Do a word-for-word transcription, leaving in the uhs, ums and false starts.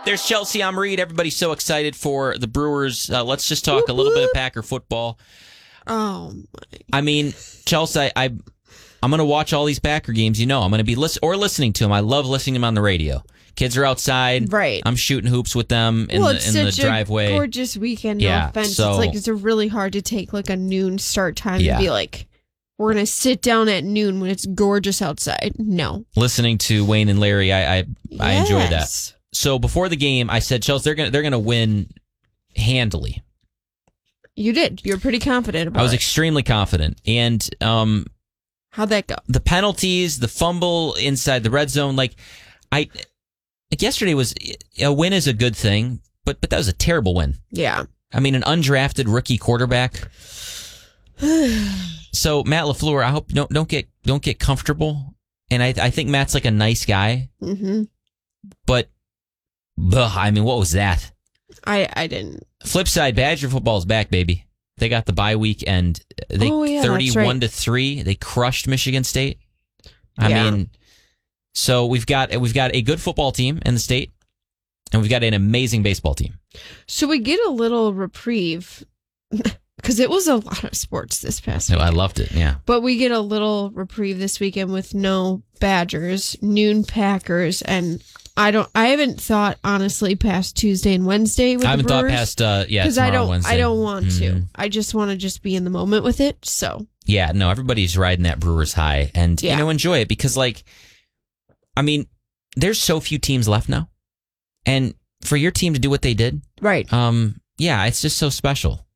There's Chelsea. I'm Reed. Everybody's so excited for the Brewers. Uh, let's just talk a little bit of Packer football. Oh my! I mean, Chelsea. I, I I'm gonna watch all these Packer games. You know, I'm gonna be listen or listening to them. I love listening to them on the radio. Kids are outside. Right. I'm shooting hoops with them in well, the it's in the such driveway. A gorgeous weekend. No Yeah, offense. so- it's like it's really hard to take like a noon start time Yeah. and be like, we're gonna sit down at noon when it's gorgeous outside. No. Listening to Wayne and Larry, I I, I enjoy that. Yes. So before the game, I said Chelsea they're gonna they're gonna win handily. You did. You were pretty confident about I was it. extremely confident, and um, How'd that go? the penalties, the fumble inside the red zone, like I like yesterday was a win is a good thing, but but that was a terrible win. Yeah. I mean, an undrafted rookie quarterback. So Matt LaFleur, I hope don't don't get don't get comfortable, and I I think Matt's like a nice guy, Mm-hmm. but ugh, I mean, what was that? I I didn't. Flip side, Badger football's back, baby. They got the bye week, and they Oh, yeah, that's thirty-one right. to three. They crushed Michigan State. I Yeah. mean, so we've got we've got a good football team in the state, and we've got an amazing baseball team. So we get a little reprieve because it was a lot of sports this past So week. I loved it. Yeah, But we get a little reprieve this weekend with no Badgers, noon Packers, and I don't. I haven't thought honestly past Tuesday and Wednesday with I haven't the thought Brewers, past uh, yeah because tomorrow I don't. Wednesday. I don't want to. Mhm. I just want to just be in the moment with it. So Yeah, no, everybody's riding that Brewers high, and Yeah. you know enjoy it because like, I mean, there's so few teams left now, and for your team to do what they did, right, um, yeah, it's just so special.